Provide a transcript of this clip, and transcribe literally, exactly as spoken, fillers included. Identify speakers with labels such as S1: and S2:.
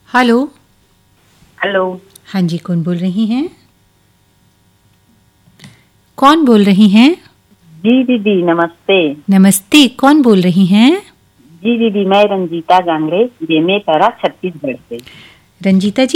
S1: Hello.
S2: Hello.
S1: हाँ जी, कौन बोल रही हैं? कौन बोल रही हैं?
S2: जी दीदी नमस्ते।
S1: नमस्ते, कौन बोल रही हैं?
S2: जी दीदी मैं रंजीता गांगड़े, बेमेतरा छत्तीसगढ़ से।
S1: रंजीता जी